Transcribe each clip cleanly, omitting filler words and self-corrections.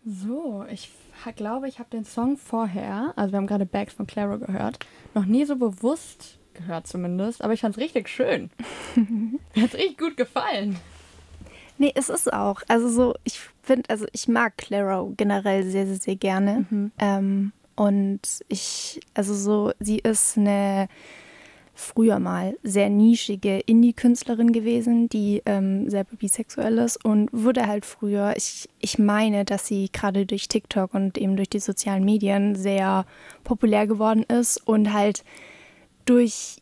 So, ich glaube, ich habe den Song vorher, also wir haben gerade Bags von Clairo gehört, noch nie so bewusst gehört zumindest, aber ich fand's richtig schön. Mir hat's richtig gut gefallen. Nee, es ist auch. Also so, ich finde, also ich mag Clairo generell sehr, sehr, sehr gerne. Mhm. Und also so, sie ist eine früher mal sehr nischige Indie-Künstlerin gewesen, die selber bisexuell ist und wurde halt früher, ich meine, dass sie gerade durch TikTok und eben durch die sozialen Medien sehr populär geworden ist und halt durch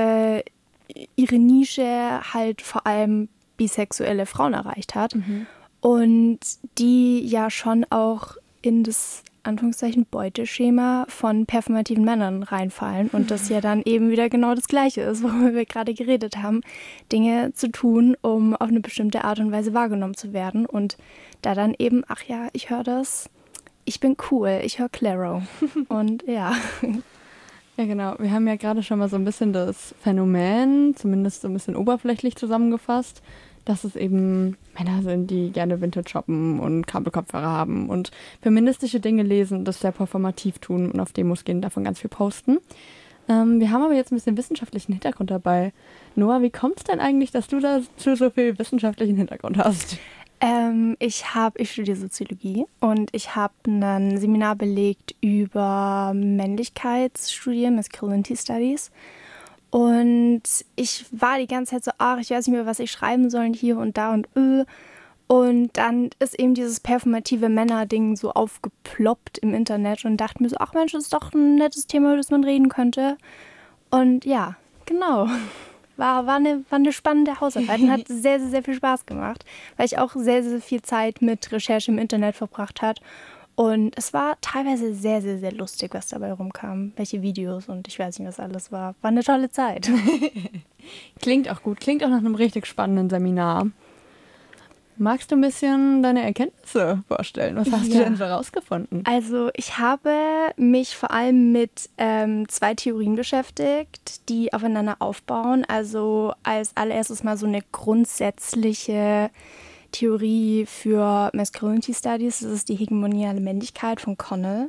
ihre Nische halt vor allem bisexuelle Frauen erreicht hat und die ja schon auch in das Anführungszeichen Beuteschema von performativen Männern reinfallen und das ja dann eben wieder genau das Gleiche ist, worüber wir gerade geredet haben, Dinge zu tun, um auf eine bestimmte Art und Weise wahrgenommen zu werden und da dann eben, ach ja, ich höre das, ich bin cool, ich höre Clairo und ja. Ja, genau. Wir haben ja gerade schon mal so ein bisschen das Phänomen, zumindest so ein bisschen oberflächlich zusammengefasst, dass es eben Männer sind, die gerne Vintage shoppen und Kabelkopfhörer haben und feministische Dinge lesen, das sehr performativ tun und auf Demos gehen, davon ganz viel posten. Wir haben aber jetzt ein bisschen wissenschaftlichen Hintergrund dabei. Noah, wie kommt es denn eigentlich, dass du dazu so viel wissenschaftlichen Hintergrund hast? Ich studiere Soziologie und ich habe ein Seminar belegt über Männlichkeitsstudien, Masculinity Studies. Und ich war die ganze Zeit so, ach, ich weiß nicht mehr, was ich schreiben soll hier und da und. Und dann ist eben dieses performative Männer-Ding so aufgeploppt im Internet und dachte mir so, ach Mensch, das ist doch ein nettes Thema, über das man reden könnte. Und ja, genau. War eine spannende Hausarbeit und hat sehr, sehr, sehr viel Spaß gemacht, weil ich auch sehr, sehr viel Zeit mit Recherche im Internet verbracht habe. Und es war teilweise sehr, sehr, sehr lustig, was dabei rumkam. Welche Videos und ich weiß nicht, was alles war. War eine tolle Zeit. Klingt auch gut, klingt auch nach einem richtig spannenden Seminar. Magst du ein bisschen deine Erkenntnisse vorstellen? Was hast du Ja. denn so rausgefunden? Also ich habe mich vor allem mit zwei Theorien beschäftigt, die aufeinander aufbauen. Also als allererstes mal so eine grundsätzliche Theorie für Masculinity Studies. Das ist die hegemoniale Männlichkeit von Connell.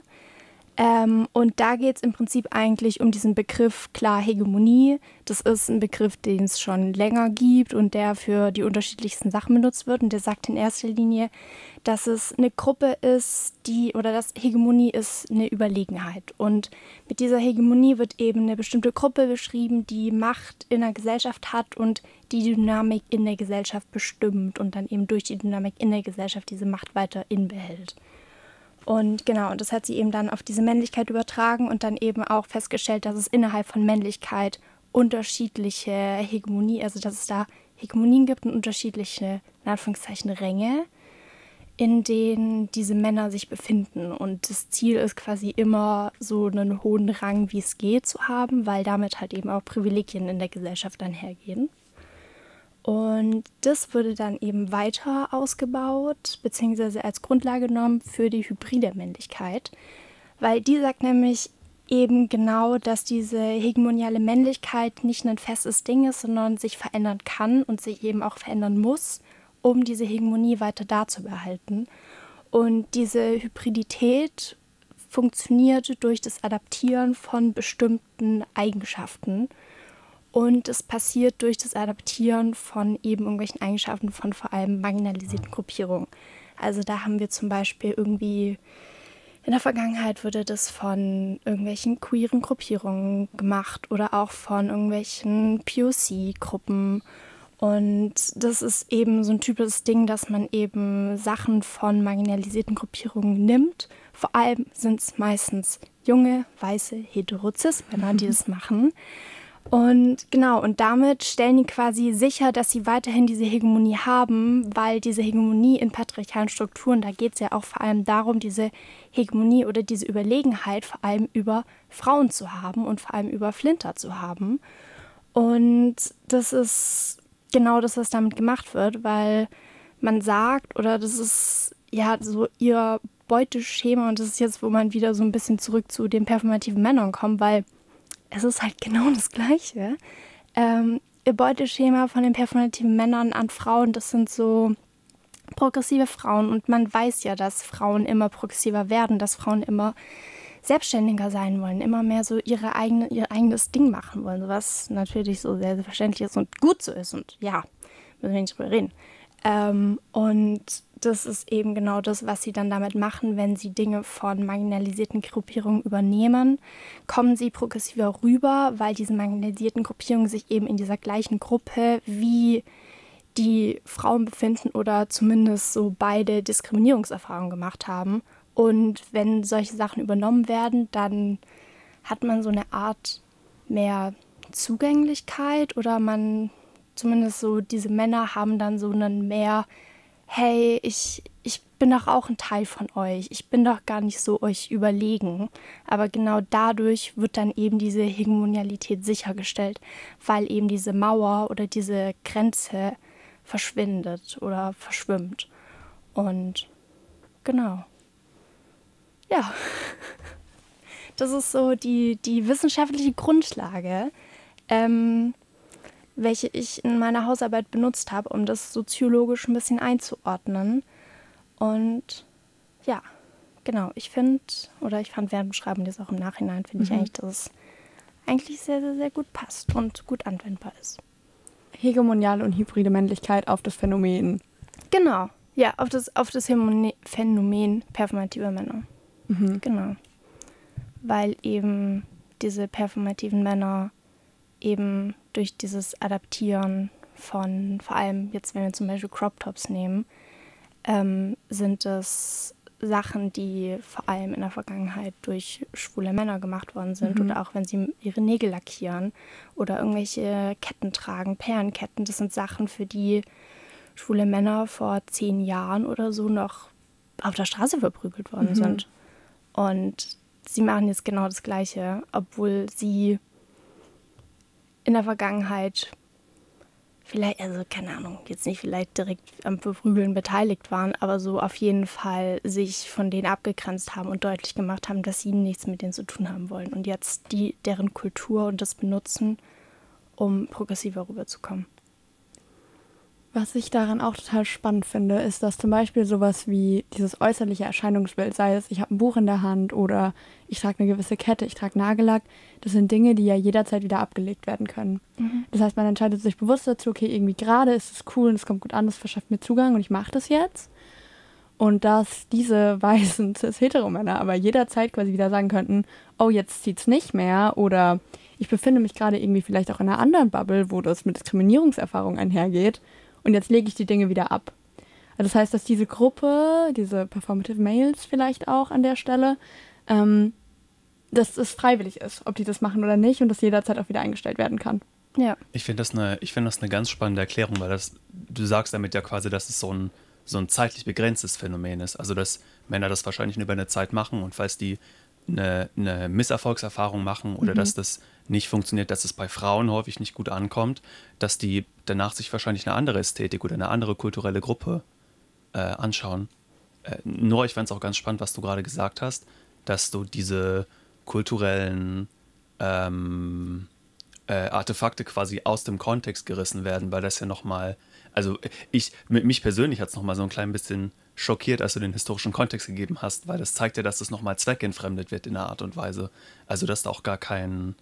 Und da geht es im Prinzip eigentlich um diesen Begriff, klar, Hegemonie. Das ist ein Begriff, den es schon länger gibt und der für die unterschiedlichsten Sachen benutzt wird. Und der sagt in erster Linie, dass es eine Gruppe ist, dass Hegemonie ist eine Überlegenheit. Und mit dieser Hegemonie wird eben eine bestimmte Gruppe beschrieben, die Macht in der Gesellschaft hat und die Dynamik in der Gesellschaft bestimmt und dann eben durch die Dynamik in der Gesellschaft diese Macht weiter innebehält. Und genau, und das hat sie eben dann auf diese Männlichkeit übertragen und dann eben auch festgestellt, dass es innerhalb von Männlichkeit unterschiedliche Hegemonie, also dass es da Hegemonien gibt und unterschiedliche, in Anführungszeichen, Ränge, in denen diese Männer sich befinden. Und das Ziel ist quasi immer, so einen hohen Rang, wie es geht, zu haben, weil damit halt eben auch Privilegien in der Gesellschaft einhergehen. Und das wurde dann eben weiter ausgebaut, beziehungsweise als Grundlage genommen für die hybride Männlichkeit, weil die sagt nämlich eben genau, dass diese hegemoniale Männlichkeit nicht ein festes Ding ist, sondern sich verändern kann und sich eben auch verändern muss, um diese Hegemonie weiter da zu behalten. Und diese Hybridität funktioniert durch das Adaptieren von bestimmten Eigenschaften. Und es passiert durch das Adaptieren von eben irgendwelchen Eigenschaften von vor allem marginalisierten Gruppierungen. Also da haben wir zum Beispiel irgendwie, in der Vergangenheit wurde das von irgendwelchen queeren Gruppierungen gemacht oder auch von irgendwelchen POC-Gruppen. Und das ist eben so ein typisches Ding, dass man eben Sachen von marginalisierten Gruppierungen nimmt. Vor allem sind es meistens junge, weiße, hetero-cis-Männer, die das machen. Und genau, und damit stellen die quasi sicher, dass sie weiterhin diese Hegemonie haben, weil diese Hegemonie in patriarchalen Strukturen, da geht es ja auch vor allem darum, diese Hegemonie oder diese Überlegenheit vor allem über Frauen zu haben und vor allem über Flinter zu haben. Und das ist genau das, was damit gemacht wird, weil man sagt, oder das ist ja so ihr Beuteschema und das ist jetzt, wo man wieder so ein bisschen zurück zu den performativen Männern kommt, weil es ist halt genau das Gleiche. Ihr Beuteschema von den performativen Männern an Frauen, das sind so progressive Frauen und man weiß ja, dass Frauen immer progressiver werden, dass Frauen immer selbstständiger sein wollen, immer mehr so ihr eigenes Ding machen wollen, was natürlich so sehr selbstverständlich ist und gut so ist und ja, müssen wir nicht drüber reden. Und das ist eben genau das, was sie dann damit machen, wenn sie Dinge von marginalisierten Gruppierungen übernehmen, kommen sie progressiver rüber, weil diese marginalisierten Gruppierungen sich eben in dieser gleichen Gruppe wie die Frauen befinden oder zumindest so beide Diskriminierungserfahrungen gemacht haben. Und wenn solche Sachen übernommen werden, dann hat man so eine Art mehr Zugänglichkeit oder man, zumindest so diese Männer haben dann so einen mehr, hey, ich bin doch auch ein Teil von euch, ich bin doch gar nicht so euch überlegen. Aber genau dadurch wird dann eben diese Hegemonialität sichergestellt, weil eben diese Mauer oder diese Grenze verschwindet oder verschwimmt. Und genau. Ja, das ist so die wissenschaftliche Grundlage, welche ich in meiner Hausarbeit benutzt habe, um das soziologisch ein bisschen einzuordnen. Und ja, genau, ich fand während dem Schreiben, das auch im Nachhinein, finde ich eigentlich, dass es eigentlich sehr, sehr, sehr gut passt und gut anwendbar ist. Hegemoniale und hybride Männlichkeit auf das Phänomen. Genau, ja, auf das Phänomen performativer Männer. Genau. Weil eben diese performativen Männer eben durch dieses Adaptieren von, vor allem jetzt, wenn wir zum Beispiel Crop Tops nehmen, sind es Sachen, die vor allem in der Vergangenheit durch schwule Männer gemacht worden sind. Oder auch wenn sie ihre Nägel lackieren oder irgendwelche Ketten tragen, Perlenketten. Das sind Sachen, für die schwule Männer vor 10 Jahren oder so noch auf der Straße verprügelt worden sind. Und sie machen jetzt genau das Gleiche, obwohl sie in der Vergangenheit vielleicht, also keine Ahnung, jetzt nicht vielleicht direkt am Verprügeln beteiligt waren, aber so auf jeden Fall sich von denen abgegrenzt haben und deutlich gemacht haben, dass sie nichts mit denen zu tun haben wollen. Und jetzt deren Kultur und das benutzen, um progressiver rüberzukommen. Was ich daran auch total spannend finde, ist, dass zum Beispiel sowas wie dieses äußerliche Erscheinungsbild, sei es, ich habe ein Buch in der Hand oder ich trage eine gewisse Kette, ich trage Nagellack, das sind Dinge, die ja jederzeit wieder abgelegt werden können. Das heißt, man entscheidet sich bewusst dazu, okay, irgendwie gerade ist es cool und es kommt gut an, das verschafft mir Zugang und ich mache das jetzt. Und dass diese weißen cis-hetero-Männer aber jederzeit quasi wieder sagen könnten, oh, jetzt zieht's nicht mehr oder ich befinde mich gerade irgendwie vielleicht auch in einer anderen Bubble, wo das mit Diskriminierungserfahrung einhergeht. Und jetzt lege ich die Dinge wieder ab. Also das heißt, dass diese Gruppe, diese Performative Males vielleicht auch an der Stelle, dass es freiwillig ist, ob die das machen oder nicht und das jederzeit auch wieder eingestellt werden kann. Ja. Ich finde das eine ganz spannende Erklärung, weil du sagst damit ja quasi, dass es so ein zeitlich begrenztes Phänomen ist. Also dass Männer das wahrscheinlich nur über eine Zeit machen und falls die eine Misserfolgserfahrung machen oder dass das nicht funktioniert, dass es bei Frauen häufig nicht gut ankommt, dass die danach sich wahrscheinlich eine andere Ästhetik oder eine andere kulturelle Gruppe anschauen. Nur ich fand es auch ganz spannend, was du gerade gesagt hast, dass du diese kulturellen Artefakte quasi aus dem Kontext gerissen werden, weil das ja nochmal, also mich persönlich hat es nochmal so ein klein bisschen schockiert, als du den historischen Kontext gegeben hast, weil das zeigt ja, dass das nochmal zweckentfremdet wird in einer Art und Weise. Also dass da auch gar kein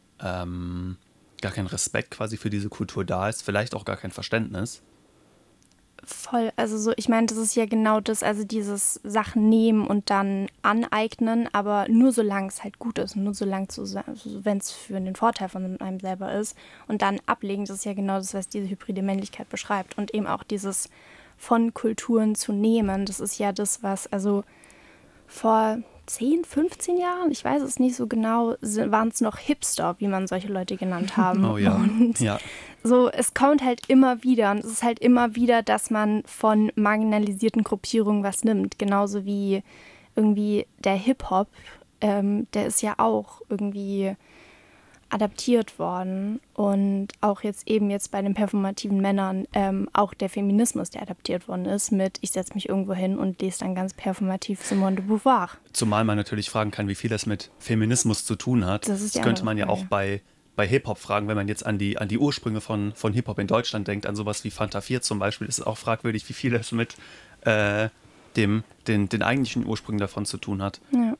Respekt quasi für diese Kultur da ist, vielleicht auch gar kein Verständnis. Voll, also so, ich meine, das ist ja genau das, also dieses Sachen nehmen und dann aneignen, aber nur solange es halt gut ist und nur solange wenn es für den Vorteil von einem selber ist und dann ablegen, das ist ja genau das, was diese hybride Männlichkeit beschreibt und eben auch dieses von Kulturen zu nehmen, das ist ja das, was, also vor 10, 15 Jahren, ich weiß es nicht so genau, waren es noch Hipster, wie man solche Leute genannt haben. Oh ja. Und ja. so, es kommt halt immer wieder und es ist halt immer wieder, dass man von marginalisierten Gruppierungen was nimmt. Genauso wie irgendwie der Hip-Hop, der ist ja auch irgendwie adaptiert worden und auch jetzt bei den performativen Männern auch der Feminismus, der adaptiert worden ist mit ich setze mich irgendwo hin und lese dann ganz performativ Simone de Beauvoir. Zumal man natürlich fragen kann, wie viel das mit Feminismus zu tun hat. Das ist könnte man ja auch bei bei Hip-Hop-Fragen, wenn man jetzt an die Ursprünge von Hip-Hop in Deutschland denkt, an sowas wie Fanta 4 zum Beispiel, ist es auch fragwürdig, wie viel es mit den eigentlichen Ursprüngen davon zu tun hat. Ja.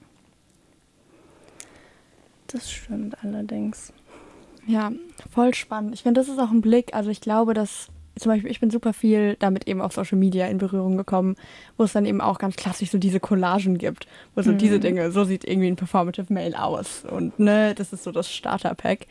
Das stimmt allerdings. Ja, voll spannend. Ich finde, das ist auch ein Blick, also ich glaube, dass zum Beispiel, ich bin super viel damit eben auf Social Media in Berührung gekommen, wo es dann eben auch ganz klassisch so diese Collagen gibt, wo so diese Dinge, so sieht irgendwie ein Performative Mail aus und ne, das ist so das Starter-Pack.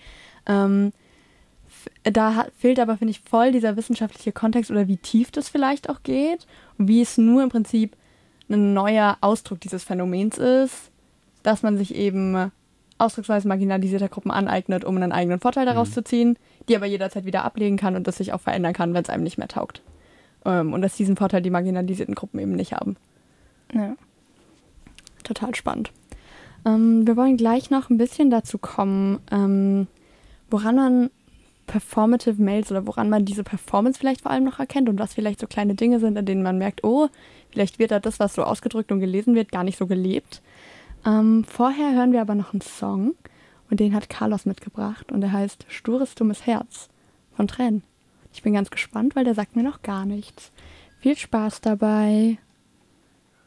Fehlt aber, finde ich, voll dieser wissenschaftliche Kontext oder wie tief das vielleicht auch geht und wie es nur im Prinzip ein neuer Ausdruck dieses Phänomens ist, dass man sich eben ausdrucksweise marginalisierter Gruppen aneignet, um einen eigenen Vorteil daraus zu ziehen, die aber jederzeit wieder ablegen kann und das sich auch verändern kann, wenn es einem nicht mehr taugt. Und dass diesen Vorteil die marginalisierten Gruppen eben nicht haben. Ja. Total spannend. Wir wollen gleich noch ein bisschen dazu kommen, woran man Performative Mails oder woran man diese Performance vielleicht vor allem noch erkennt und was vielleicht so kleine Dinge sind, an denen man merkt, oh, vielleicht wird da das, was so ausgedrückt und gelesen wird, gar nicht so gelebt. Vorher hören wir aber noch einen Song und den hat Carlos mitgebracht und der heißt Stures dummes Herz von Tränen. Ich bin ganz gespannt, weil der sagt mir noch gar nichts. Viel Spaß dabei.